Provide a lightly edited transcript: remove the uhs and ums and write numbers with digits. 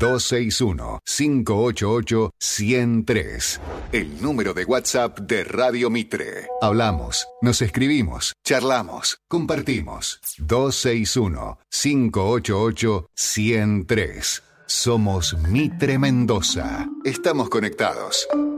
261-588-1003. El número de WhatsApp de Radio Mitre. Hablamos, nos escribimos, charlamos, compartimos. 261-588-1003. Somos Mitre Mendoza. Estamos conectados.